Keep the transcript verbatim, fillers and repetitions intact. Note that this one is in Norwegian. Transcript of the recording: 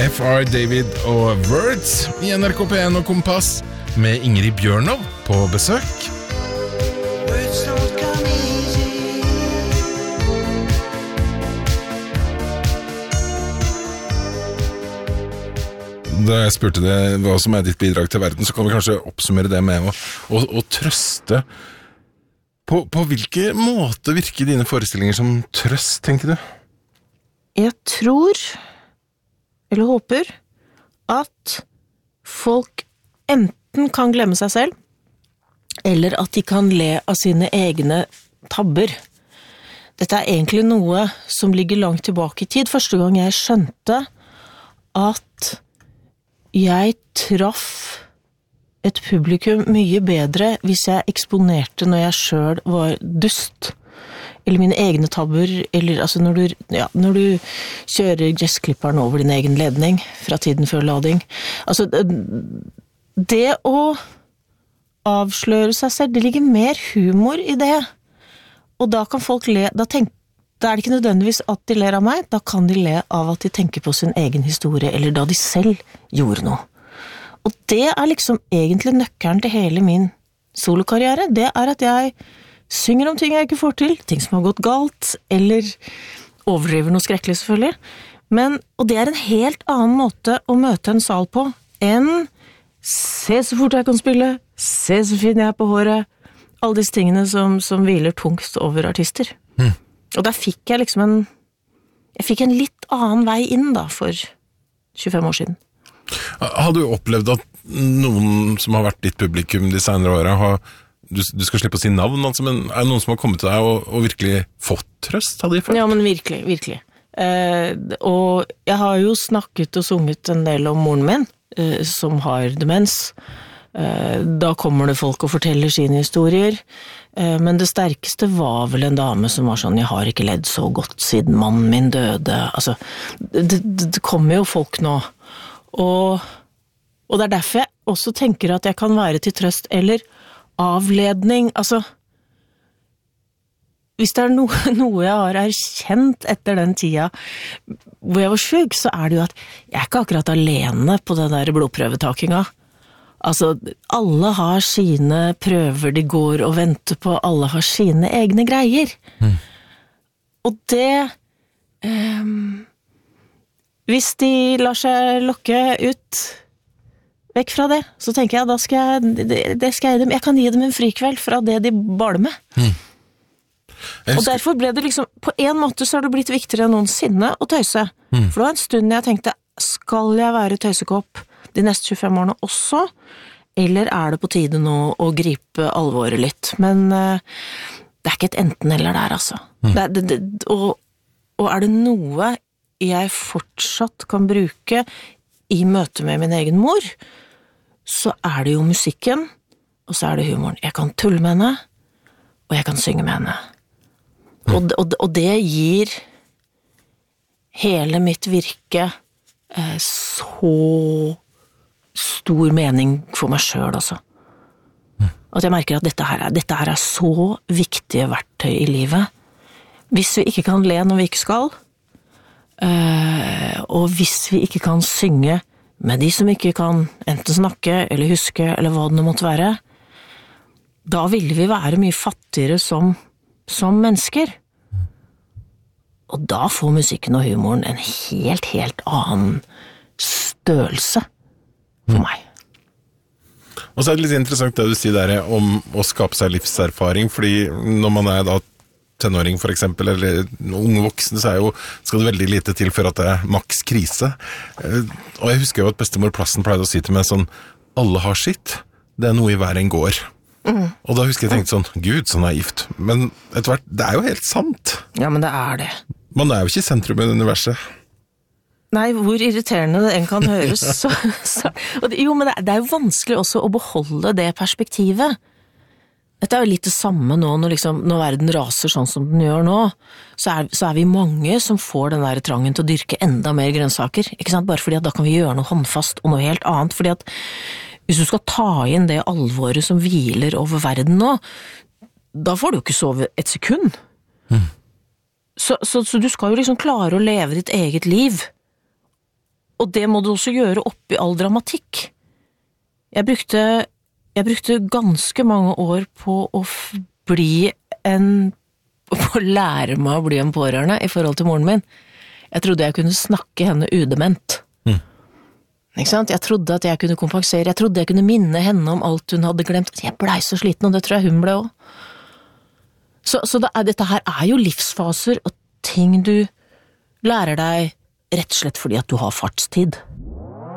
F R David og Words I N R K P en og Kompass med Ingrid Bjørnov på besøk. Da jeg spurte deg hva som er ditt bidrag til verden, så kan vi kanskje oppsummere det med å, å, å trøste. På, på hvilke måter virker dine forestillinger som trøst, tenker du? Jeg tror, eller håper, at folk enten kan glemme seg selv, eller at de kan le av sine egne tabber. Dette er egentlig noe som ligger langt tilbake I tid. Første gang jeg skjønte at jeg traff et publikum mye bedre hvis jeg eksponerte når jeg selv var dust, eller mine egne tabber, eller altså når du, ja, når du kjører gressklipperen over din egen ledning fra tiden før lading. Altså, det å avsløre seg selv, det ligger mer humor I det. Og da kan folk le, da, tenk, da er det ikke nødvendigvis at de ler av meg, da kan de le av at de tenker på sin egen historie, eller da de selv gjorde noe. Og det er liksom egentlig nøkkelen til hele min solokarriere, det er at jeg synger om ting jeg ikke får til, ting som har gått galt, eller overdriver noe skrekkelig selvfølgelig. Men, og det er en helt annen måte å møte en sal på, enn se så fort jeg kan spille, se så fin jeg er på håret, alle disse tingene som, som hviler tungt over artister. Mm. Og der fikk jeg liksom en, jeg fikk en litt annen vei inn da, for tjuefem år siden. Har du opplevd at noen som har vært ditt publikum de senere årene, har, du, du skal slippe å si navn, altså, men er det noen som har kommet til deg og, og virkelig fått trøst av de folk? Ja, men virkelig, virkelig. Eh, og jeg har jo snakket og sunget en del om moren min, eh, som har demens. Eh, da kommer det folk og forteller sine historier, eh, men det sterkeste var vel en dame som var sånn, jeg har ikke ledd så godt siden mannen min døde. Altså, det, det, det kommer jo folk nå. Og, og det er derfor jeg også tenker at jeg kan være til trøst, eller avledning, altså, hvis det er noe, noe jeg har erkjent etter den tida hvor jeg var syk, så er det jo at jeg er ikke akkurat alene på den der blodprøvetakinga. Altså, alle har sine prøver de går og venter på, alle har sine egne greier. Mm. Og det... Um, Hvis de lar seg lokke ut vekk fra det, så tenker jeg, da skal jeg, det, det skal jeg, jeg kan gi dem en frikveld fra det de baler med. Mm. Og derfor ble det liksom, på en måte så har det blitt viktigere enn noensinne å tøyse. Mm. For det var en stund jeg tenkte, skal jeg være tøysekopp de neste tjuefem årene også, eller er det på tide nå å gripe alvoret litt? Men uh, det er ikke et enten eller der, altså. Mm. Det, det, det, og, og er det noe jeg fortsatt kan bruke I møte med min egen mor, så er det jo musikken, og så er det humoren. Jeg kan tulle med henne, og jeg kan synge med henne. Mm. Og, og, og det gir hele mitt virke eh, så stor mening for meg selv, altså. Mm. At jeg merker at dette her, er, dette her er så viktige verktøy I livet. Hvis vi ikke kan le når vi ikke skal, Uh, og hvis vi ikke kan synge med de som ikke kan enten snakke eller huske eller hva det nå måtte være, da ville vi være mye fattigere som, som mennesker. Og da får musikken og humoren en helt, helt annen størrelse for meg. Og så er det litt interessant det du sier der om å skape seg livserfaring, fordi når man er da tenåring for eksempel, eller unge voksne, så er jo, skal det veldig lite til for at det er maks krise. Og jeg husker jo at bestemor Plassen pleide å si til meg sånn, alle har sitt, det er noe I hver en går. Mm. Og da husker jeg tenkte sånn, Gud, så naivt. Men etter hvert, det er jo helt sant. Ja, men det er det. Man er jo ikke I sentrum I universet. Nei, hvor irriterende det en kan høres. så, så, og det, jo, men det, det er jo vanskelig også å beholde det perspektivet. Dette er jo litt det samme nå, når, liksom, når verden raser sånn som den gjør nå, så er, så er vi mange som får den der trangen til å dyrke enda mer grønnsaker, ikke sant? Bare fordi at da kan vi gjøre noe håndfast og noe helt annet, fordi at hvis du skal ta inn det alvoret som hviler over verden nå, da får du jo ikke sove et sekund. Mm. Så, så, så du skal jo liksom klare å leve ditt eget liv, og det må du også gjøre oppi all dramatikk. Jeg brukte, jeg brukte ganske mange år på å f- bli en, på å lære meg å bli en pårørende i forhold til moren min. Jeg trodde jeg kunne snakke henne udement. Mm. Ikke sant? Jeg trodde at jeg kunne kompensere, jeg trodde jeg kunne minne henne om alt hun hadde glemt. Jeg ble så sliten, og det tror jeg hun ble også. Så, så det er, dette her er jo livsfaser og ting du lærer deg rett og slett fordi at du har fartstid.